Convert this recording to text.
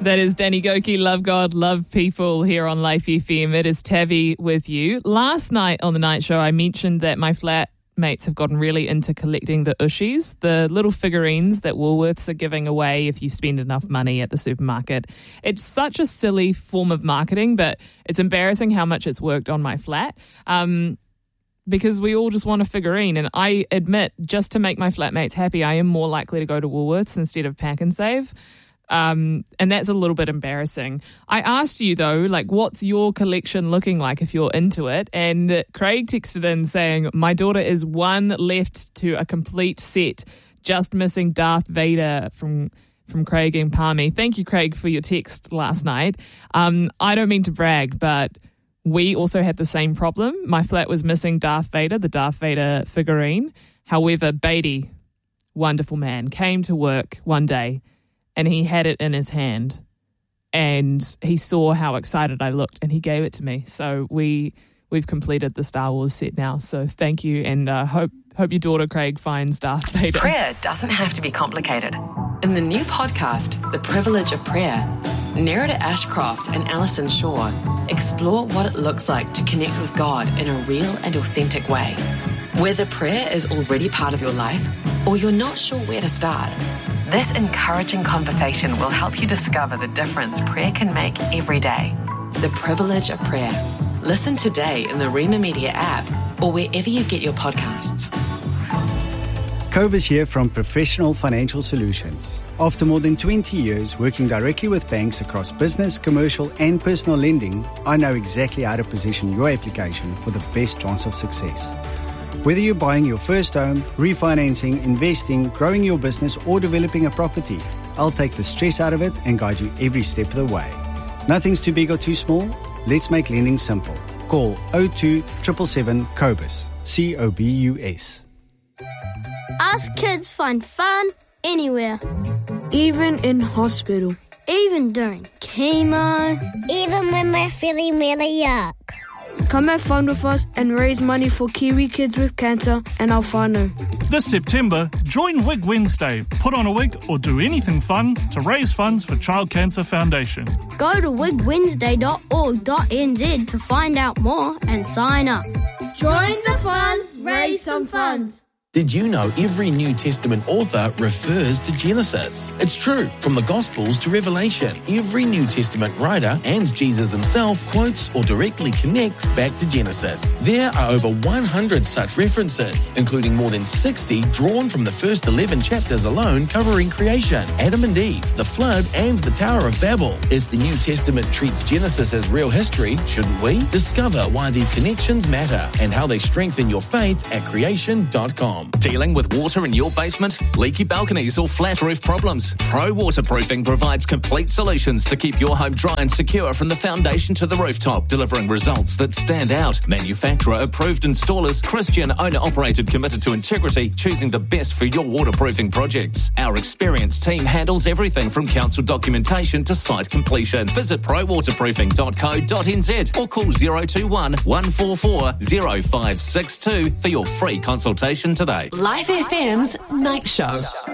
That is Danny Goki, Love God, Love People here on Life FM. It is Tavi with you. Last night on the night show, I mentioned that my flatmates have gotten really into collecting the Ushies, the little figurines that Woolworths are giving away if you spend enough money at the supermarket. It's such a silly form of marketing, but it's embarrassing how much it's worked on my flat. Because we all just want a figurine. And I admit, just to make my flatmates happy, I am more likely to go to Woolworths instead of Pack and Save. And that's a little bit embarrassing. I asked you, though, like, what's your collection looking like if you're into it? And Craig texted in saying, my daughter is one left to a complete set, just missing Darth Vader from Craig and Palmy. Thank you, Craig, for your text last night. I don't mean to brag, but we also had the same problem. My flat was missing Darth Vader, the Darth Vader figurine. However, Beatty, wonderful man, came to work one day and he had it in his hand and he saw how excited I looked and he gave it to me. So we've completed the Star Wars set now. So thank you, and hope your daughter, Craig, finds Darth Vader. Prayer doesn't have to be complicated. In the new podcast, The Privilege of Prayer, Nerida Ashcroft and Alison Shaw explore what it looks like to connect with God in a real and authentic way. Whether prayer is already part of your life or you're not sure where to start, this encouraging conversation will help you discover the difference prayer can make every day. The Privilege of Prayer. Listen today in the Rima Media app or wherever you get your podcasts. Cobus here from Professional Financial Solutions. After more than 20 years working directly with banks across business, commercial and personal lending, I know exactly how to position your application for the best chance of success. Whether you're buying your first home, refinancing, investing, growing your business or developing a property, I'll take the stress out of it and guide you every step of the way. Nothing's too big or too small. Let's make lending simple. Call 02 777 COBUS. COBUS. Us kids find fun anywhere. Even in hospital. Even during chemo. Even when we're feeling really yuck. Come have fun with us and raise money for Kiwi kids with cancer and our whānau. This September, join Wig Wednesday. Put on a wig or do anything fun to raise funds for Child Cancer Foundation. Go to wigwednesday.org.nz to find out more and sign up. Join the fun, raise some funds. Did you know every New Testament author refers to Genesis? It's true. From the Gospels to Revelation, every New Testament writer and Jesus himself quotes or directly connects back to Genesis. There are over 100 such references, including more than 60 drawn from the first 11 chapters alone covering creation, Adam and Eve, the flood, and the Tower of Babel. If the New Testament treats Genesis as real history, shouldn't we? Discover why these connections matter and how they strengthen your faith at creation.com. Dealing with water in your basement, leaky balconies or flat roof problems? Pro Waterproofing provides complete solutions to keep your home dry and secure from the foundation to the rooftop, delivering results that stand out. Manufacturer approved installers, Christian owner operated, committed to integrity, choosing the best for your waterproofing projects. Our experienced team handles everything from council documentation to site completion. Visit prowaterproofing.co.nz or call 021 144 0562 for your free consultation today. Live FM's Night Show.